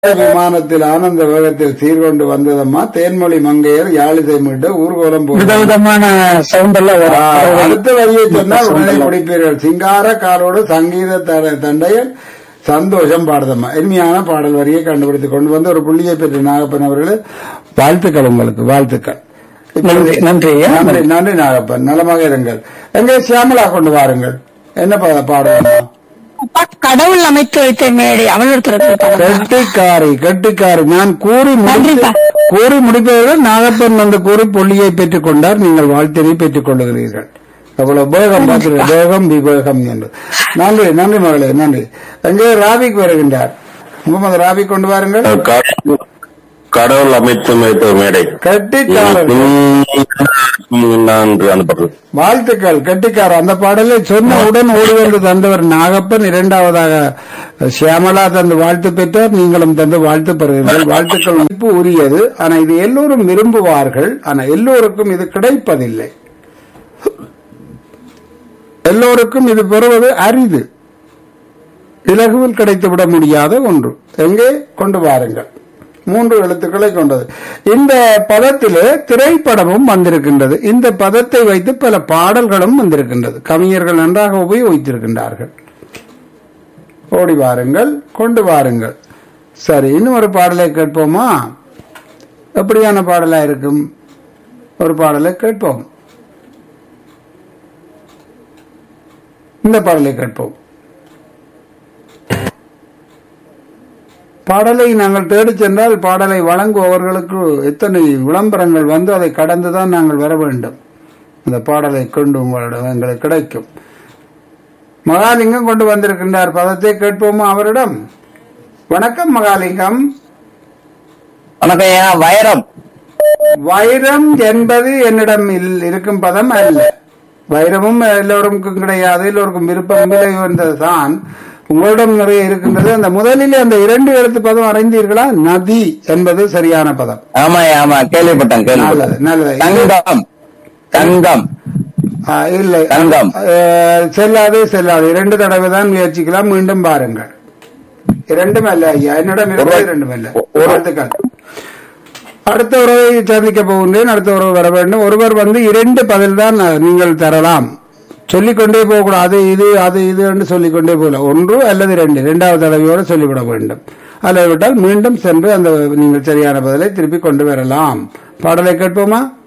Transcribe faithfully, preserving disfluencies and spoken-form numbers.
விமானத்தில் ஆனந்த வேகத்தில் சீர்கொண்டு வந்ததம்மா தேன்மொழி மங்கையர் யாழிசை மீட்டு ஊர்கோலம் விதவிதமான சவுண்ட் எல்லாம் வரும். அடுத்த வரியை சொன்னால் உடனே முடிப்பீர்கள். சிங்கார காலோடு சங்கீத த- தண்டையர் சந்தோஷம் பாடுதம்மா. எளிமையான பாடல் வரியை கண்டுபிடித்துக் கொண்டு வந்து ஒரு புள்ளியை பெற்ற நாகப்பன் அவர்களே வாழ்த்துக்கள், உங்களுக்கு வாழ்த்துக்கள். நன்றி நன்றி ஐயா. நன்றி நன்றி நாகப்பன், நலமாக இருங்கள். எங்கே சியாமலா கொண்டு வாருங்கள். என்ன பா- பாடுவாங்க? அப்பா, கடவுள் அமைத்து வைத்த மேடை அவளுடைய கெட்டிக்காரி கெட்டிக்காரி. நான் கூறி முடித்து நன்றிப்பா. கூறி முடிப்பவர்கள் நாகப்பன் வந்து கூறி புள்ளியை பெற்றுக் கொண்டார். நீங்கள் வாழ்த்தினை பெற்றுக் கொள்ளுகிறீர்கள். அவ்வளவு வேகம் பார்க்கிறீர்கள். வேகம் விவேகம் என்று. நன்றி நன்றி மகளே, நன்றி. எங்கே ராபிக் வருகின்றார். முகமது ராபிக் கொண்டு வாருங்கள். கடவுள் அமைத்து வைத்த மேடை கெட்டிக்காரர் நன்று அந்த பாடல். வாழ்த்துக்கள் கெட்டிக்காரர். அந்த பாடலை சொன்னவுடன் ஓடி வந்து தந்தவர் நாகப்பன். இரண்டாவதாக சியாமலா தந்து வாழ்த்து பெற்றார். நீங்களும் தந்து வாழ்த்து பெறுகிறீர்கள். வாழ்த்துக்கள் மதிப்பு உரியது. ஆனா இது எல்லோரும் விரும்புவார்கள். ஆனா எல்லோருக்கும் இது கிடைப்பதில்லை. எல்லோருக்கும் இது பெறுவது அரிது. இலகுவில் கிடைத்துவிட முடியாத ஒன்று. எங்கே கொண்டு வாருங்கள். மூன்று எழுத்துக்களை கொண்டது. இந்த பதத்திலே திரைப்படமும் வந்திருக்கின்றது. இந்த பதத்தை வைத்து பல பாடல்களும் வந்திருக்கின்றது. கவிஞர்கள் நன்றாக உபயோகித்திருக்கின்றார்கள். ஓடி வாருங்கள், கொண்டு வாருங்கள். சரி, இன்னும் ஒரு பாடலை கேட்போமா? எப்படியான பாடலா இருக்கும்? ஒரு பாடலை கேட்போம். இந்த பாடலை கேட்போம். பாடலை நாங்கள் தேடிச் சென்றால் பாடலை வழங்குபவர்களுக்கு எத்தனை விளம்பரங்கள் வந்து அதை கடந்துதான் நாங்கள் வர வேண்டும். அந்த பாடலை கொண்டு உங்களிடம் எங்களுக்கு கிடைக்கும். மகாலிங்கம் கொண்டு வந்திருக்கின்றார். பதத்தை கேட்போமா அவரிடம்? வணக்கம் மகாலிங்கம். வணக்கம். வைரம் வைரம் என்பது என்னிடம் இல்- இருக்கும் பதம் அல்ல. வைரமும் எல்லோருக்கும் கிடையாது. எல்லோருக்கும் விருப்பம் விலை வந்ததுதான். உங்களிடம் நிறைய இருக்கின்றது. அந்த முதலிலே அந்த இரண்டு எழுத்து பதம் அறிந்தீர்களா? நதி என்பது சரியான பதம். ஆமா ஆமா கேள்விப்பட்டேன் நல்லது கேள்விப்பட்டேன். நல்லது. தங்கம் தங்கம் ஆ, இல்லை தங்கம். அஹ், செல்லாது செல்லாது. இரண்டு தடவை தான் முயற்சிக்கலாம். மீண்டும் பாருங்கள். இரண்டும் அல்ல ஐயா, என்னிடம் இருப்பது இரண்டும் அல்ல. வாழ்த்துக்கள். அடுத்த உறவை சந்திக்க போகின்றேன். அடுத்த உறவு வர வேண்டும். ஒருவர் வந்து இரண்டு பதில் தான் நீங்கள் தரலாம். சொல்லிக்கொண்டே போகக்கூடாது. இது அது இது என்று சொல்லிக்கொண்டே போகலாம். ஒன்று அல்லது ரெண்டு, இரண்டாவது தடவையோடு சொல்லிவிட வேண்டும். அதை விட்டால் மீண்டும் சென்று அந்த நீங்கள் சரியான பதிலை திருப்பி கொண்டு வரலாம். பாடலை கேட்போமா?